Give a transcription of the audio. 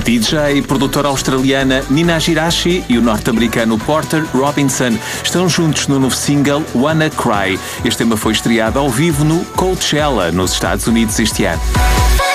DJ e produtora australiana Nina Girashi e o norte-americano Porter Robinson estão juntos no novo single Wanna Cry. Este tema foi estreado ao vivo no Coachella, nos Estados Unidos, este ano.